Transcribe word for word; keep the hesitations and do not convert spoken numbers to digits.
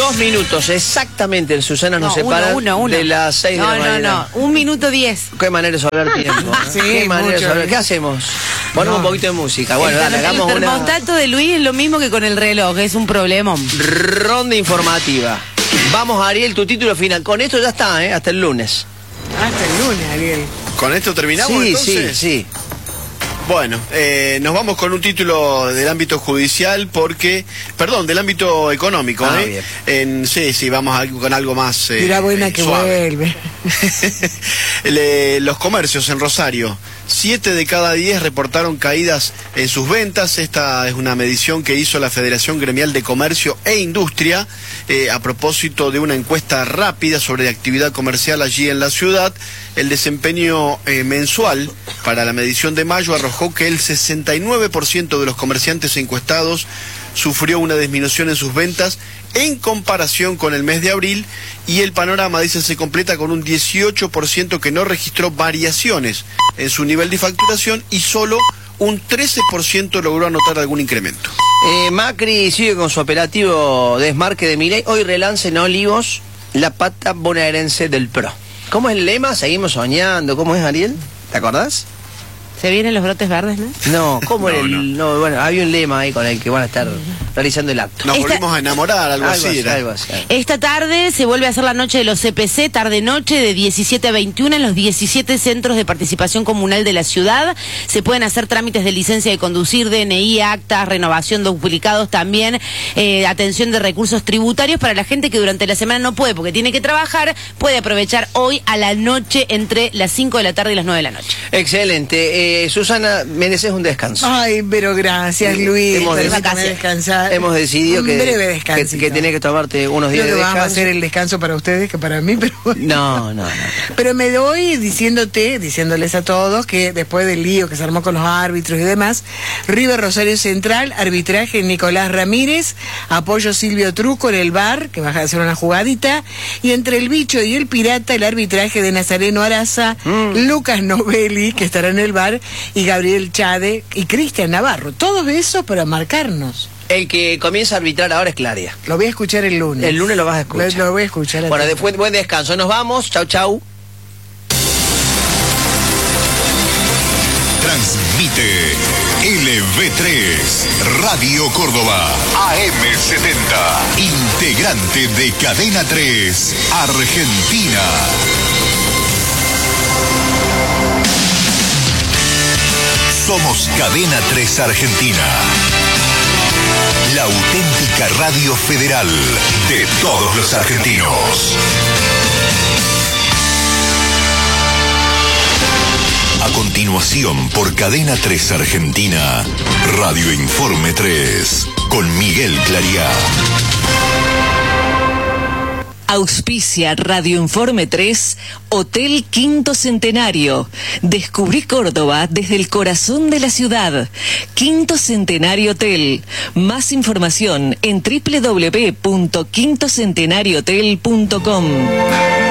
Dos minutos, exactamente, Susana nos No, separa uno, uno, uno. de las seis no, de la no, mañana. No, un minuto diez. Qué manera de sobrar tiempo. ¿eh? Sí, Qué manera de mucho. sobrar. ¿Qué hacemos? Ponemos No. un poquito de música. Bueno, el, dale, el hagamos una termostato de Luis es lo mismo que con el reloj, es un problemón. ronda informativa. Vamos, Ariel, tu título final. Con esto ya está, ¿eh? Hasta el lunes. Hasta el lunes, Ariel. ¿Con esto terminamos Sí, entonces? sí, sí. Bueno, eh, nos vamos con un título del ámbito judicial porque, perdón, del ámbito económico, Ah, ¿eh? bien. En, sí, sí, vamos a- con algo más eh, Tira buena eh, que suave. vuelve. Le- los comercios en Rosario, siete de cada diez reportaron caídas en sus ventas. Esta es una medición que hizo la Federación Gremial de Comercio e Industria eh, a propósito de una encuesta rápida sobre la actividad comercial allí en la ciudad. El desempeño eh, mensual para la medición de mayo arrojó que el sesenta y nueve por ciento de los comerciantes encuestados sufrió una disminución en sus ventas en comparación con el mes de abril, y el panorama, dice, se completa con un dieciocho por ciento que no registró variaciones en su nivel de facturación y solo un trece por ciento logró anotar algún incremento. Eh, Macri sigue con su operativo desmarque de Milei. Hoy relance en Olivos la pata bonaerense del P R O. ¿Cómo es el lema? Seguimos soñando. ¿Cómo es, Ariel? ¿Te acordás? Se vienen los brotes verdes, ¿no? No, ¿cómo era No, el...? No, bueno, había un lema ahí con el que van a estar realizando el acto. Nos Esta- volvimos a enamorar, algo, Algo así así, era. algo así. Esta tarde se vuelve a hacer la noche de los C P C, tarde-noche de diecisiete a veintiuno en los diecisiete centros de participación comunal de la ciudad. Se pueden hacer trámites de licencia de conducir, D N I, actas, renovación de duplicados, también eh, atención de recursos tributarios para la gente que durante la semana no puede porque tiene que trabajar, puede aprovechar hoy a la noche entre las cinco de la tarde y las nueve de la noche. Excelente. Eh, Susana, mereces un descanso. Ay, pero gracias, Luis. Hemos Permítame decidido- descansar. Hemos decidido Un que, breve que, descansito. que tenés que tomarte unos días Creo de que vamos a descanso. hacer el descanso para ustedes que para mí, pero bueno. No, no, no. Pero me doy diciéndote, diciéndoles a todos que después del lío que se armó con los árbitros y demás, River Rosario Central, arbitraje Nicolás Ramírez, apoyo Silvio Truco en el V A R, que va a hacer una jugadita, y entre el Bicho y el Pirata, el arbitraje de Nazareno Araza, Mm. Lucas Novelli, que estará en el V A R, y Gabriel Chade y Cristian Navarro. Todo eso para marcarnos. El que comienza a arbitrar ahora es Claria. Lo voy a escuchar el lunes. El lunes lo vas a escuchar. Lo, lo voy a escuchar. Bueno, atento. después buen descanso. Nos vamos. Chau, chau. Transmite L V tres, Radio Córdoba, A M setenta, integrante de Cadena tres, Argentina. Somos Cadena tres Argentina, la auténtica radio federal de todos los argentinos. A continuación, por Cadena tres Argentina, Radio Informe tres, con Miguel Clariá. Auspicia Radio Informe tres, Hotel Quinto Centenario. Descubrí Córdoba desde el corazón de la ciudad. Quinto Centenario Hotel. Más información en doble u doble u doble u punto quinto centenario hotel punto com.